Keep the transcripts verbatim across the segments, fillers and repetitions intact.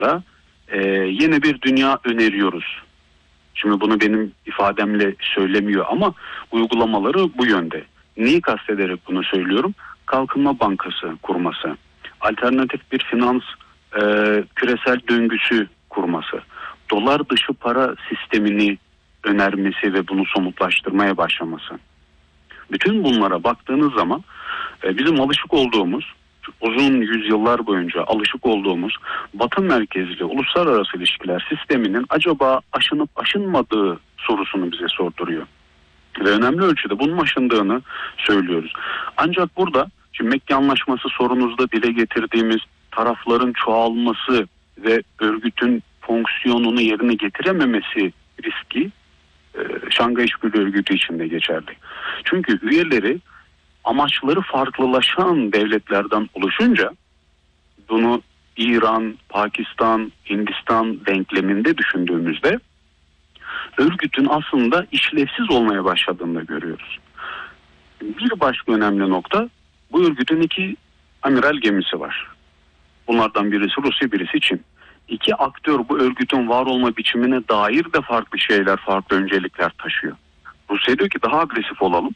da e, yeni bir dünya öneriyoruz. Şimdi bunu benim ifademle söylemiyor ama uygulamaları bu yönde. Neyi kastederek bunu söylüyorum? Kalkınma Bankası kurması, alternatif bir finans e, küresel döngüsü kurması, dolar dışı para sistemini önermesi ve bunu somutlaştırmaya başlaması. Bütün bunlara baktığınız zaman e, bizim alışık olduğumuz, uzun yüzyıllar boyunca alışık olduğumuz Batı merkezli uluslararası ilişkiler sisteminin acaba aşınıp aşınmadığı sorusunu bize sorduruyor. Ve önemli ölçüde bunun aşındığını söylüyoruz. Ancak burada şimdi Mekke Anlaşması sorunuzda dile getirdiğimiz tarafların çoğalması ve örgütün fonksiyonunu yerine getirememesi riski e, Şangay İşbirliği Örgütü için de geçerli. Çünkü üyeleri amaçları farklılaşan devletlerden oluşunca bunu İran, Pakistan, Hindistan denkleminde düşündüğümüzde örgütün aslında işlevsiz olmaya başladığını da görüyoruz. Bir başka önemli nokta, bu örgütün iki amiral gemisi var. Bunlardan birisi Rusya, birisi Çin. İki aktör bu örgütün var olma biçimine dair de farklı şeyler, farklı öncelikler taşıyor. Rusya diyor ki daha agresif olalım.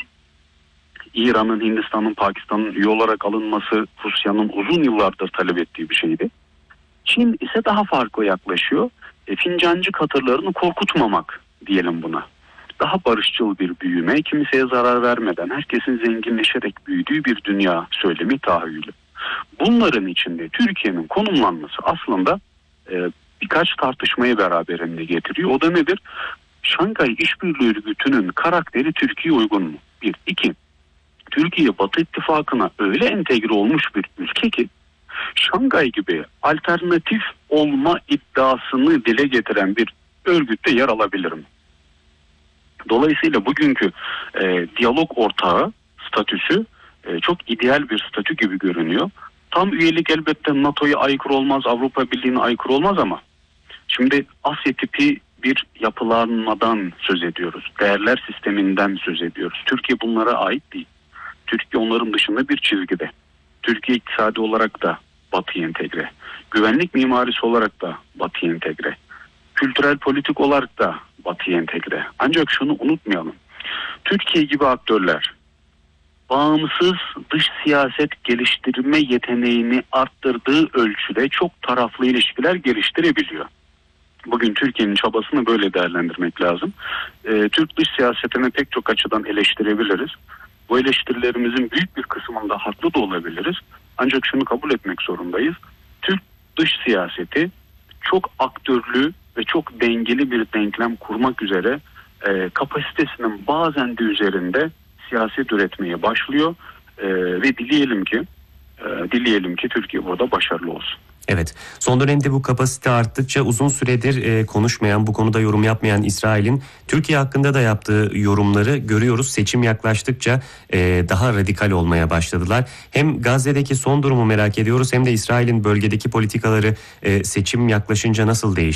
İran'ın, Hindistan'ın, Pakistan'ın üye olarak alınması Rusya'nın uzun yıllardır talep ettiği bir şeydi. Çin ise daha farklı yaklaşıyor. E, fincancı katırlarını korkutmamak diyelim buna. Daha barışçıl bir büyüme, kimseye zarar vermeden herkesin zenginleşerek büyüdüğü bir dünya söylemi tahayyülü. Bunların içinde Türkiye'nin konumlanması aslında e, birkaç tartışmayı beraberinde getiriyor. O da nedir? Şangay İşbirliği Örgütü'nün karakteri Türkiye'ye uygun mu? Bir. İki. Türkiye Batı İttifakı'na öyle entegre olmuş bir ülke ki Şangay gibi alternatif olma iddiasını dile getiren bir örgütte yer alabilir mi? Dolayısıyla bugünkü e, diyalog ortağı statüsü e, çok ideal bir statü gibi görünüyor. Tam üyelik elbette NATO'ya aykırı olmaz, Avrupa Birliği'ne aykırı olmaz ama şimdi Asya tipi bir yapılanmadan söz ediyoruz. Değerler sisteminden söz ediyoruz. Türkiye bunlara ait değil. Türkiye onların dışında bir çizgide. Türkiye iktisadi olarak da Batı'ya entegre. Güvenlik mimarisi olarak da Batı'ya entegre. Kültürel politik olarak da Batı'ya entegre. Ancak şunu unutmayalım. Türkiye gibi aktörler bağımsız dış siyaset geliştirme yeteneğini arttırdığı ölçüde çok taraflı ilişkiler geliştirebiliyor. Bugün Türkiye'nin çabasını böyle değerlendirmek lazım. Ee, Türk dış siyasetini pek çok açıdan eleştirebiliriz. Bu eleştirilerimizin büyük bir kısmında haklı da olabiliriz. Ancak şunu kabul etmek zorundayız. Türk dış siyaseti çok aktörlü ve çok dengeli bir denklem kurmak üzere e, kapasitesinin bazen de üzerinde siyaset üretmeye başlıyor. E, ve dileyelim ki e, dileyelim ki Türkiye burada başarılı olsun. Evet, son dönemde bu kapasite arttıkça uzun süredir e, konuşmayan, bu konuda yorum yapmayan İsrail'in Türkiye hakkında da yaptığı yorumları görüyoruz. Seçim yaklaştıkça e, daha radikal olmaya başladılar. Hem Gazze'deki son durumu merak ediyoruz hem de İsrail'in bölgedeki politikaları e, seçim yaklaşınca nasıl değişecek?